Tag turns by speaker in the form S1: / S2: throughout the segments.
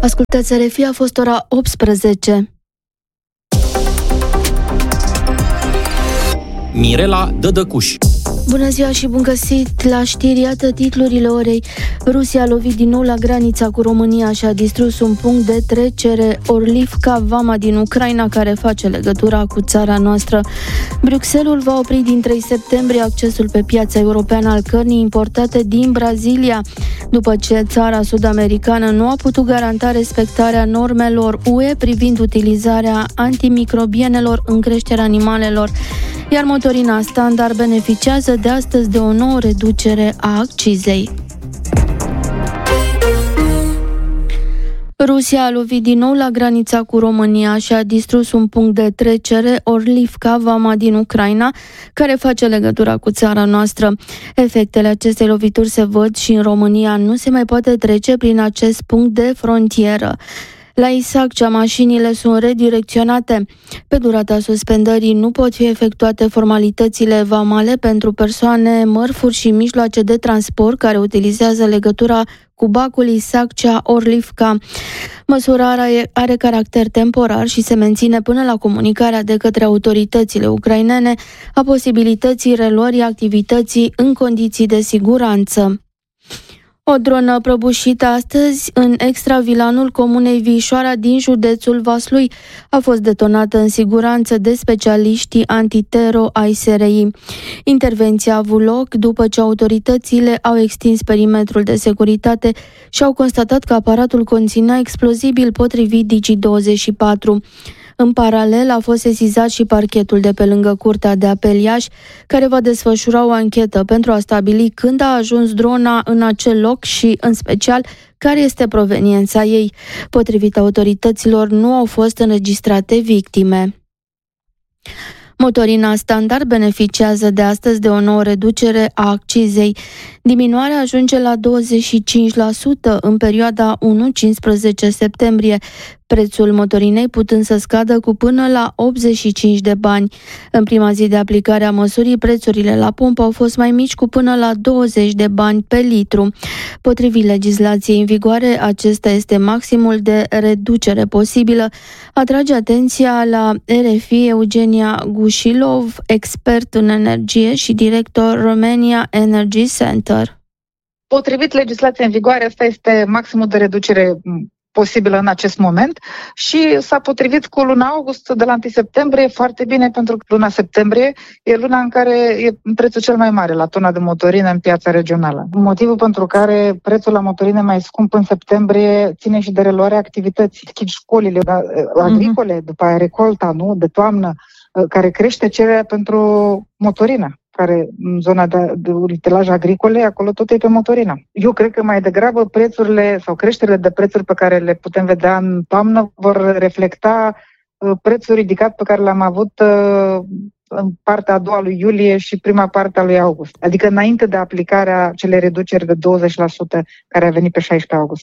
S1: Ascultați RFI, a fost ora 18.
S2: Mirela Dădăcuș.
S1: Bună ziua și bun găsit la știri, iată titlurile orei. Rusia a lovit din nou la granița cu România și a distrus un punct de trecere, Orlivka, vama din Ucraina, care face legătura cu țara noastră. Bruxelles va opri din 3 septembrie accesul pe piața europeană al cărnii importate din Brazilia, după ce țara sud-americană nu a putut garanta respectarea normelor UE privind utilizarea antimicrobienelor în creșterea animalelor. Iar motorina standard beneficiază de astăzi de o nouă reducere a accizei. Rusia a lovit din nou la granița cu România și a distrus un punct de trecere, Orlivka, vama din Ucraina, care face legătura cu țara noastră. Efectele acestei lovituri se văd și în România. Nu se mai poate trece prin acest punct de frontieră. La Isaccea, mașinile sunt redirecționate. Pe durata suspendării nu pot fi efectuate formalitățile vamale pentru persoane, mărfuri și mijloace de transport care utilizează legătura cu Bacul, Isaccea, Orlivka. Măsura are caracter temporar și se menține până la comunicarea de către autoritățile ucrainene a posibilității reluării activității în condiții de siguranță. O dronă prăbușită astăzi în extravilanul comunei Vișoara din județul Vaslui a fost detonată în siguranță de specialiștii antitero ai SRI. Intervenția a avut loc după ce autoritățile au extins perimetrul de securitate și au constatat că aparatul conținea explozibil, potrivit Digi24. În paralel, a fost sesizat și parchetul de pe lângă Curtea de Apel Iași, care va desfășura o anchetă pentru a stabili când a ajuns drona în acel loc și, în special, care este proveniența ei. Potrivit autorităților, nu au fost înregistrate victime. Motorina standard beneficiază de astăzi de o nouă reducere a accizei. Diminuarea ajunge la 25% în perioada 1-15 septembrie, prețul motorinei putând să scadă cu până la 85 de bani. În prima zi de aplicare a măsurii, prețurile la pompă au fost mai mici cu până la 20 de bani pe litru. Potrivit legislației în vigoare, acesta este maximul de reducere posibilă. Atrage atenția la RFI Eugenia Gușilov, expert în energie și director Romania Energy Center.
S3: Potrivit legislației în vigoare, asta este maximul de reducere posibilă în acest moment și s-a potrivit cu luna august de la 1 septembrie foarte bine, pentru că luna septembrie e luna în care e prețul cel mai mare la tona de motorină în piața regională. Motivul pentru care prețul la motorină mai scump în septembrie ține și de reluarea activității. Schid școlile agricole, după aia recolta, de toamnă, care crește cererea pentru motorină, care în zona de utilaj agricole, acolo tot e pe motorină. Eu cred că mai degrabă prețurile sau creșterile de prețuri pe care le putem vedea în toamnă vor reflecta prețul ridicat pe care l-am avut în partea a doua lui iulie și prima parte a lui august. Adică înainte de aplicarea celei reduceri de 20% care a venit pe 16 august.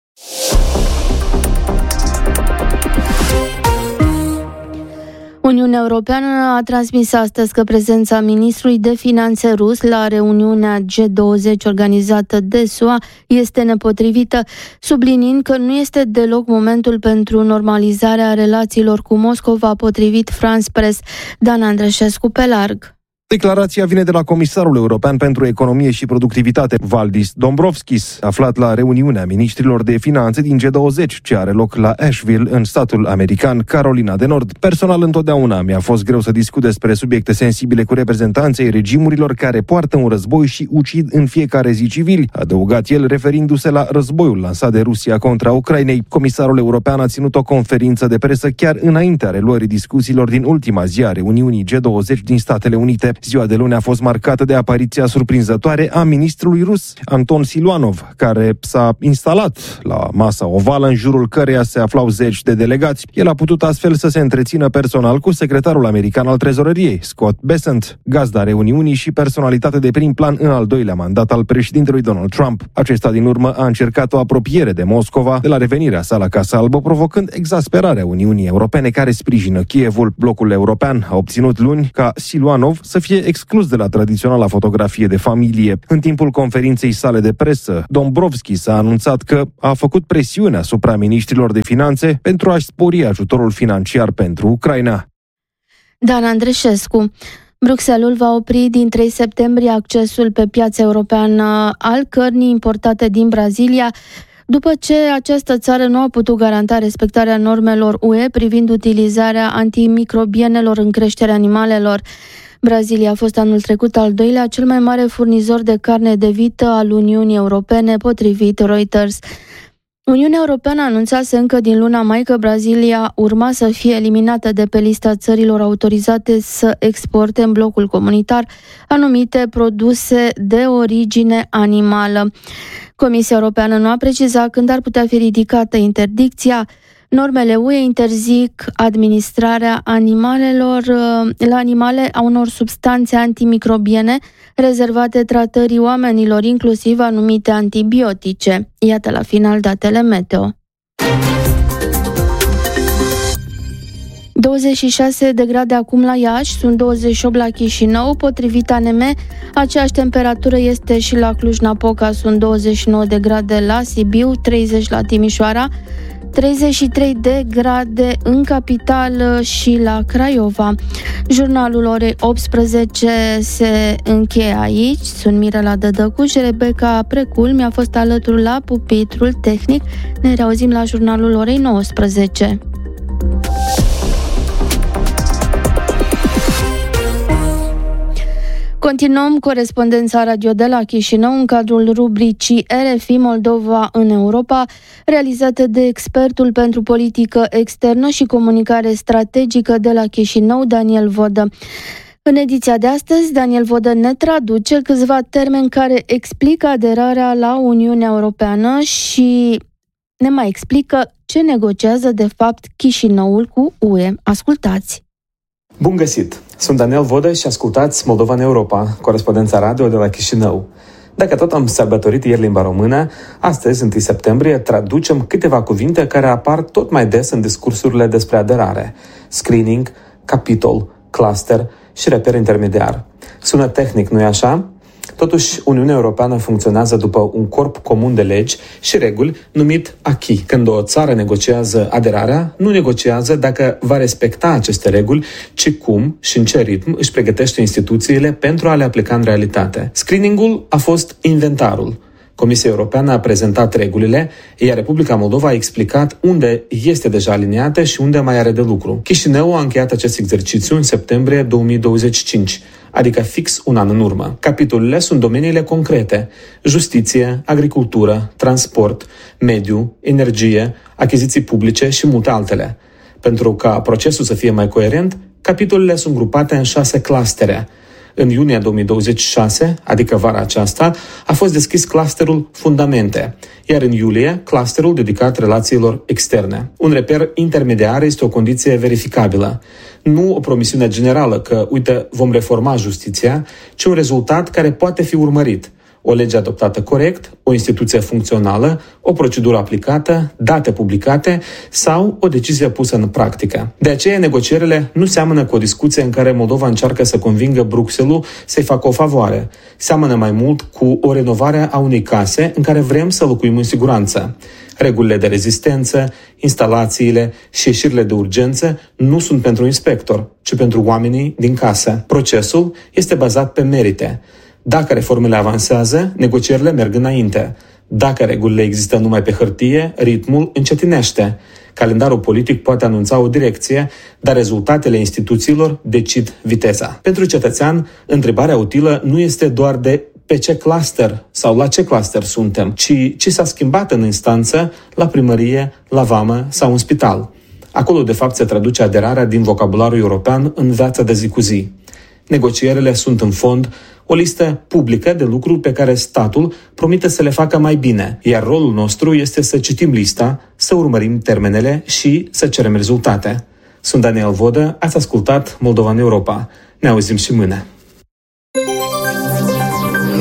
S1: Uniunea Europeană a transmis astăzi că prezența ministrului de finanțe rus la reuniunea G20 organizată de SUA este nepotrivită, subliniind că nu este deloc momentul pentru normalizarea relațiilor cu Moscova, potrivit France Press. Dan Andreșescu pe larg.
S4: Declarația vine de la Comisarul European pentru Economie și Productivitate, Valdis Dombrovskis, aflat la reuniunea ministrilor de finanțe din G20, ce are loc la Asheville, în statul american Carolina de Nord. Personal, întotdeauna mi-a fost greu să discut despre subiecte sensibile cu reprezentanții regimurilor care poartă un război și ucid în fiecare zi civili, a adăugat el, referindu-se la războiul lansat de Rusia contra Ucrainei. Comisarul European a ținut o conferință de presă chiar înaintea reluării discuțiilor din ultima zi a reuniunii G20 din Statele Unite. Ziua de luni a fost marcată de apariția surprinzătoare a ministrului rus, Anton Siluanov, care s-a instalat la masa ovală în jurul căreia se aflau zeci de delegați. El a putut astfel să se întrețină personal cu secretarul american al trezoreriei, Scott Bessent, gazda reuniunii și personalitate de prim plan în al doilea mandat al președintelui Donald Trump. Acesta din urmă a încercat o apropiere de Moscova de la revenirea sa la Casa Albă, provocând exasperarea Uniunii Europene care sprijină Kievul. Blocul european a obținut luni ca Siluanov să fie fie exclus de la tradiționala fotografie de familie. În timpul conferinței sale de presă, Dombrovskis a anunțat că a făcut presiune asupra miniștrilor de finanțe pentru a-și spori ajutorul financiar pentru Ucraina.
S1: Dan Andreșescu. Bruxelles va opri din 3 septembrie accesul pe piața europeană al cărnii importate din Brazilia, după ce această țară nu a putut garanta respectarea normelor UE privind utilizarea antimicrobienelor în creșterea animalelor. Brazilia a fost anul trecut al doilea cel mai mare furnizor de carne de vită al Uniunii Europene, potrivit Reuters. Uniunea Europeană anunțase încă din luna mai că Brazilia urma să fie eliminată de pe lista țărilor autorizate să exporte în blocul comunitar anumite produse de origine animală. Comisia Europeană nu a precizat când ar putea fi ridicată interdicția. Normele UE interzic administrarea la animale a unor substanțe antimicrobiene rezervate tratării oamenilor, inclusiv anumite antibiotice. Iată la final datele meteo. 26 de grade acum la Iași, sunt 28 la Chișinău, potrivit ANM. Aceeași temperatură este și la Cluj-Napoca, sunt 29 de grade la Sibiu, 30 la Timișoara, 33 de grade în capitală și la Craiova. Jurnalul orei 18 se încheie aici. Sunt Mirela Dădăcu și Rebecca Precul mi-a fost alături la pupitrul tehnic. Ne reauzim la jurnalul orei 19. Continuăm corespondența radio de la Chișinău în cadrul rubricii RFI Moldova în Europa, realizată de expertul pentru politică externă și comunicare strategică de la Chișinău, Daniel Vodă. În ediția de astăzi, Daniel Vodă ne traduce câțiva termeni care explică aderarea la Uniunea Europeană și ne mai explică ce negociază de fapt Chișinăul cu UE. Ascultați!
S2: Bun găsit! Sunt Daniel Vodă și ascultați Moldova în Europa, corespondența radio de la Chișinău. Dacă tot am sărbătorit ieri limba română, astăzi, 1 septembrie, traducem câteva cuvinte care apar tot mai des în discursurile despre aderare. Screening, capitol, cluster și reper intermediar. Sună tehnic, nu-i așa? Totuși, Uniunea Europeană funcționează după un corp comun de legi și reguli numit acquis. Când o țară negociază aderarea, nu negociază dacă va respecta aceste reguli, ci cum și în ce ritm își pregătește instituțiile pentru a le aplica în realitate. Screeningul a fost inventarul. Comisia Europeană a prezentat regulile, iar Republica Moldova a explicat unde este deja aliniată și unde mai are de lucru. Chișinău a încheiat acest exercițiu în septembrie 2025, adică fix un an în urmă. Capitolele sunt domeniile concrete: justiție, agricultură, transport, mediu, energie, achiziții publice și multe altele. Pentru ca procesul să fie mai coerent, capitolele sunt grupate în 6 clustere. În iunie 2026, adică vara aceasta, a fost deschis clusterul Fundamente, iar în iulie, clusterul dedicat relațiilor externe. Un reper intermediar este o condiție verificabilă. Nu o promisiune generală că, uite, vom reforma justiția, ci un rezultat care poate fi urmărit. O lege adoptată corect, o instituție funcțională, o procedură aplicată, date publicate sau o decizie pusă în practică. De aceea, negocierile nu seamănă cu o discuție în care Moldova încearcă să convingă Bruxelles să-i facă o favoare. Seamănă mai mult cu o renovare a unei case în care vrem să locuim în siguranță. Regulile de rezistență, instalațiile și ieșirile de urgență nu sunt pentru inspector, ci pentru oamenii din casă. Procesul este bazat pe merite. Dacă reformele avansează, negocierile merg înainte. Dacă regulile există numai pe hârtie, ritmul încetinește. Calendarul politic poate anunța o direcție, dar rezultatele instituțiilor decid viteza. Pentru cetățean, întrebarea utilă nu este doar de pe ce cluster sau la ce cluster suntem, ci ce s-a schimbat în instanță, la primărie, la vamă sau în spital. Acolo, de fapt, se traduce aderarea din vocabularul european în viața de zi cu zi. Negocierile sunt, în fond, o listă publică de lucruri pe care statul promite să le facă mai bine, iar rolul nostru este să citim lista, să urmărim termenele și să cerem rezultate. Sunt Daniel Vodă, ați ascultat Moldova în Europa. Ne auzim și mâine.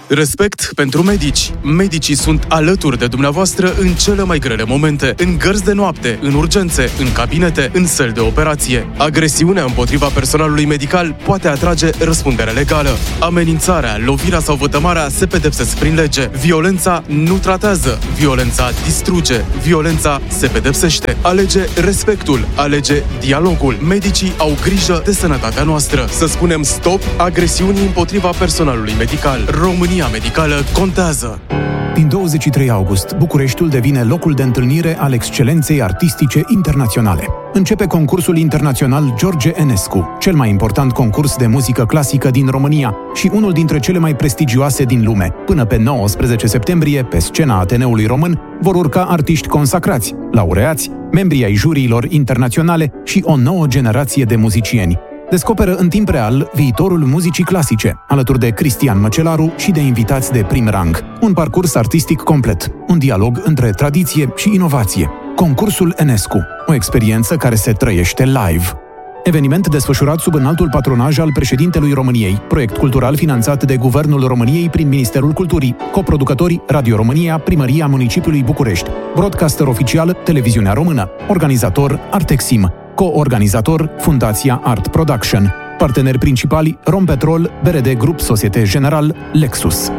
S5: Respect pentru medici. Medicii sunt alături de dumneavoastră în cele mai grele momente, în gărzi de noapte, în urgențe, în cabinete, în săli de operație. Agresiunea împotriva personalului medical poate atrage răspundere legală. Amenințarea, lovirea sau vătămarea se pedepsesc prin lege. Violența nu tratează, violența distruge, violența se pedepsește. Alege respectul, alege dialogul. Medicii au grijă de sănătatea noastră. Să spunem stop agresiunii împotriva personalului medical. România medicală contează.
S6: Din 23 august, Bucureștiul devine locul de întâlnire al excelenței artistice internaționale. Începe concursul internațional George Enescu, cel mai important concurs de muzică clasică din România și unul dintre cele mai prestigioase din lume. Până pe 19 septembrie, pe scena Ateneului Român, vor urca artiști consacrați, laureați, membrii ai juriilor internaționale și o nouă generație de muzicieni. Descoperă în timp real viitorul muzicii clasice, alături de Cristian Măcelaru și de invitați de prim rang. Un parcurs artistic complet, un dialog între tradiție și inovație. Concursul Enescu, o experiență care se trăiește live. Eveniment desfășurat sub înaltul patronaj al președintelui României, proiect cultural finanțat de Guvernul României prin Ministerul Culturii, coproducători Radio România, Primăria Municipiului București, broadcaster oficial Televiziunea Română, organizator Artexim, co-organizator Fundația Art Production, parteneri principali Rompetrol, BRD Grup Societe General, Lexus.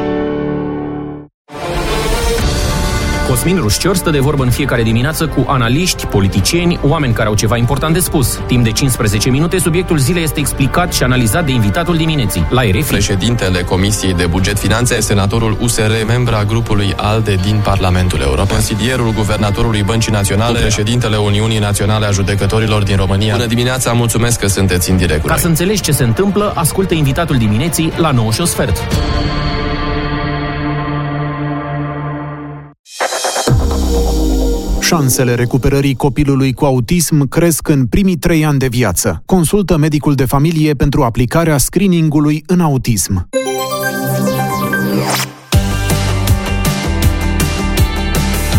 S7: Cosmin Rușcior stă de vorbă în fiecare dimineață cu analiști, politicieni, oameni care au ceva important de spus. Timp de 15 minute, subiectul zilei este explicat și analizat de invitatul dimineții. La RFI,
S8: președintele Comisiei de Buget Finanțe, senatorul USR, membra grupului ALDE din Parlamentul European, consilierul guvernatorului Băncii Naționale, președintele Uniunii Naționale a Judecătorilor din România. Bună dimineața, mulțumesc că sunteți în direct.
S7: Ca să înțelegi ce se întâmplă, ascultă invitatul dimineții la 9:15.
S6: Șansele recuperării copilului cu autism cresc în primii 3 ani de viață. Consultă medicul de familie pentru aplicarea screeningului în autism.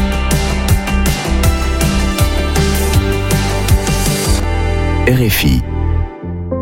S9: RFI